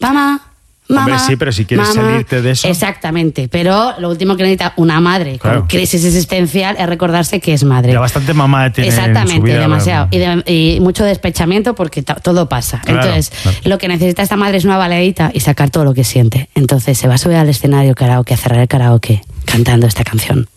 mamá. Hombre, sí, pero si quieres salirte de eso... Exactamente, pero lo último que necesita una madre con crisis existencial es recordarse que es madre. Ya bastante mamá tiene Exactamente, en su vida, demasiado. Y mucho despechamiento porque todo pasa. Claro, Entonces, claro. lo que necesita esta madre es una baladita y sacar todo lo que siente. Entonces se va a subir al escenario karaoke, a cerrar el karaoke, cantando esta canción.